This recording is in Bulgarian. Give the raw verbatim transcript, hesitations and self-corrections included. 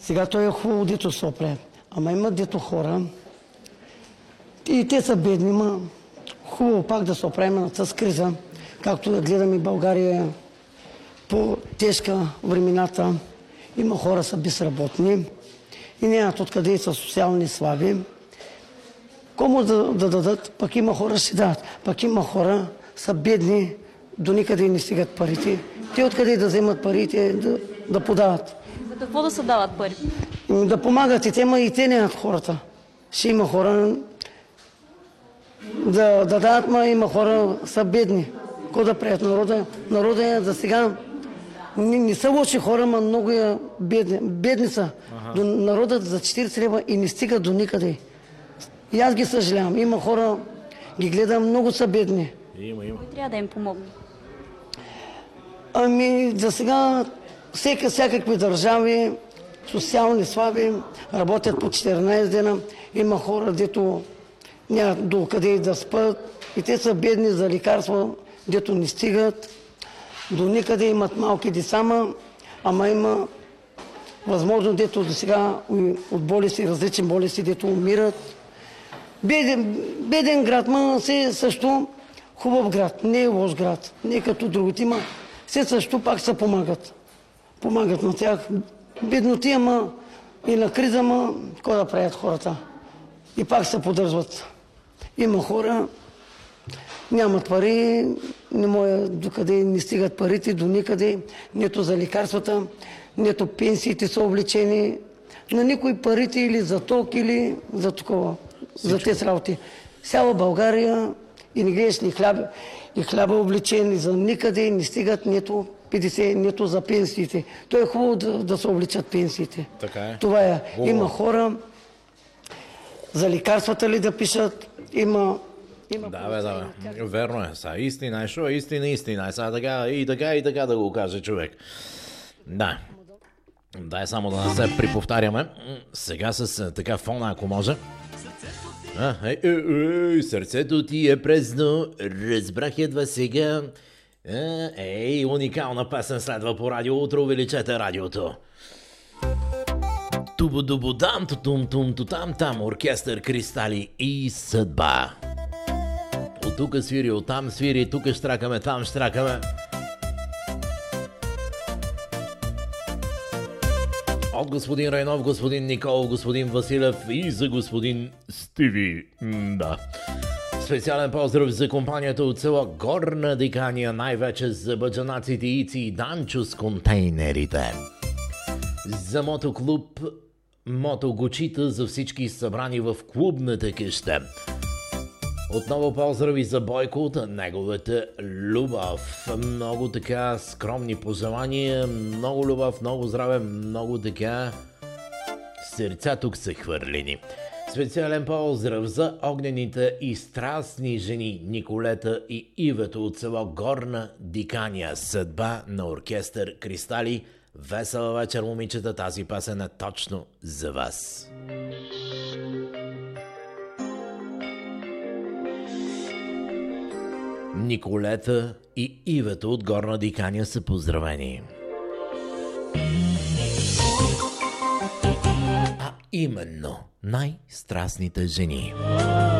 Сега той е хубаво, дето се оправи. Ама има дето хора, и те са бедни, ма хубаво пак да се оправим на тази криза, както да гледаме България по тежка времената. Има хора са безработни и нямат откъде и са социални слаби. Кому да, да дадат, пък има хора ще дадат. Пък има хора са бедни, до никъде не стигат парите. Те откъде да вземат парите, да, да подават. За какво да се дават пари? Да помагат и те, ма и те нямат хората. Ще има хора да, да дадат, ма има хора са бедни. Какво да правят народа? Народа е за сега не, не са лоши хора, ма много е бедни. Бедни са. Ага. Народът за четирийсет лева и не стига до никъде. И аз ги съжалявам. Има хора, ги гледам, много са бедни. Има, има. Кой трябва да им помогне? Ами, за сега всека, всякакви държави, социални слаби, работят по четиринайсет дена. Има хора, дето нямат до къде да спят. И те са бедни за лекарства, дето не стигат. До никъде имат малки деца, ама има възможно, дето до сега от болести, различни болести, дето умират. Беден, беден град, ма се също хубав град, не е лош град, не е като другите, ма се също пак се помагат. Помагат на тях. Бедноти, ама и на криза, ма какво да правят хората? И пак се поддържат. Има хора, нямат пари, не може докъде не стигат парите, до никъде, нито за лекарствата, нито пенсиите са облечени, на никой парите или за ток, или за такова, за тези работи. Цяла България и не гледаш ни хляба, и хляба облечени за никъде, не стигат нито петдесет, нито за пенсиите. То е хубаво да, да се обличат пенсиите. Така е. Това е. Хубаво. Има хора за лекарствата ли да пишат, има... има да, бе, да, бе. Верно е. Са, истина е, шо? Истина, истина е. Са, така, и така, и така да го каже човек. Да. Дай само да не се приповтаряме. Сега с така фона, ако може. А, ей, ей, ей, сърцето ти е презно, разбрах едва сега. А, ей, уникална песен следва по радио. Утро увеличете радиото. Тубо-дубо-дам, тутум-тум-тутам, там, оркестър, кристали и съдба. От тук свири, оттам свири, тук штракаме, там штракаме. От господин Райнов, господин Никол, господин Василев и за господин Стиви. М-да. Специален поздрав за компанията от село Горна Дикания, най-вече за баджанаците Ици и Данчо с контейнерите. За мотоклуб Мотогочита, за всички събрани в клубната къща. Отново поздрави за Бойко от неговата любов. Много така скромни пожелания, много любов, много здраве, много така сърца тук са хвърлени. Специален поздрав за огнените и страстни жени Николета и Ивето от село Горна Дикания. Съдба на оркестър Кристали. Весела вечер, момичета, тази песен е точно за вас. Николета и Ивето от Горна Дикания са поздравени. А именно най-страстните жени.